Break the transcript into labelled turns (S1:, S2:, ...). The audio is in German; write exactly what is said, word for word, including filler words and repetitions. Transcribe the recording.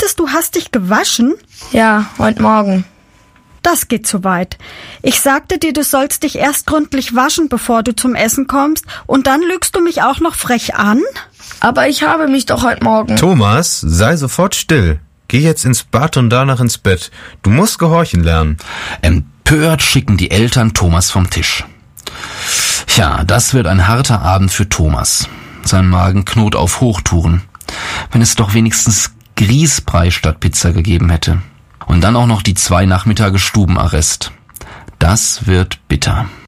S1: behauptest, du hast dich gewaschen?
S2: Ja, heute Morgen.
S1: Das geht zu weit. Ich sagte dir, du sollst dich erst gründlich waschen, bevor du zum Essen kommst, und dann lügst du mich auch noch frech an?
S2: Aber ich habe mich doch heute Morgen...
S3: Thomas, sei sofort still. Geh jetzt ins Bad und danach ins Bett. Du musst gehorchen lernen.
S4: Empört schicken die Eltern Thomas vom Tisch. Tja, das wird ein harter Abend für Thomas. Sein Magen knurrt auf Hochtouren. Wenn es doch wenigstens Grießbrei statt Pizza gegeben hätte. Und dann auch noch die zwei Nachmittage Stubenarrest. Das wird bitter.